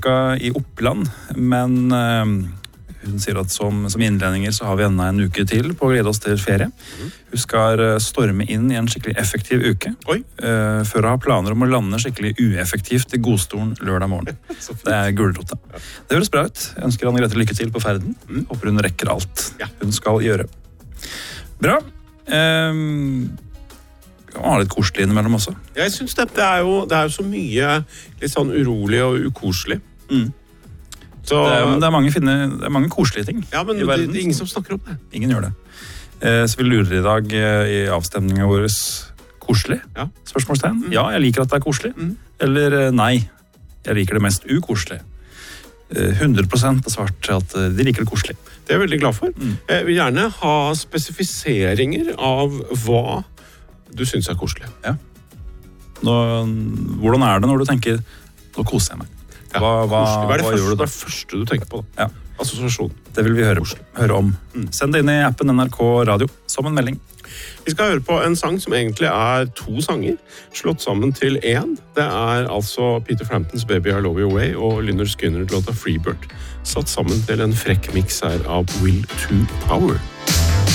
uka i Oppland, men hun sier at som innledninger så har vi enda en uke til på å glede oss til ferie. Hun skal storme inn i en skikkelig effektiv uke, før å ha planer om å lande skikkelig ueffektivt i godstolen lørdag morgen. Det gulrota. Det høres bra ut. Jeg ønsker Anne Grete lykke til på ferden. Håper hun rekker alt hun skal gjøre. Bra. Kan ha litt koselig innimellom også. Jeg synes det er jo så mye litt sånn urolig og ukoselig. Så, det er mange koselige ting men i verden. Det er ingen som snakker om det. Ingen gjør det. Så vi lurer i dag i avstemningen vår koselig? Spørsmålstegn? Ja, jeg liker at det er koselig. Eller nei, jeg liker det mest ukoselig. 100% har svart at de liker det koselig. Det er jeg veldig glad for. Jeg vil gjerne ha spesifiseringer av hva du synes er koselig. Ja. Hvordan er det når du tenker, nå koser jeg meg? Hva gjør du da? Det første du tenker på da? Assosiasjon. Det vil vi høre om. Send det inn i appen NRK Radio som en melding. Vi skal høre på en sang som egentlig er 2 sanger, slått sammen til 1. Det er altså Peter Framptons Baby I Love You Away og Lynyrd Skynyrd låta Freebird, satt sammen til en frekk mix her av Will to Power.